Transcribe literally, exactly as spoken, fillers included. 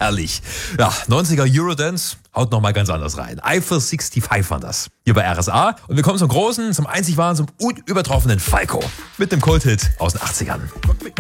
Herrlich. Ja, neunziger Eurodance haut nochmal ganz anders rein. Eiffel fünfundsechzig war das. Hier bei R S A. Und wir kommen zum großen, zum einzig wahren, zum unübertroffenen Falco. Mit dem Kulthit aus den achtzigern.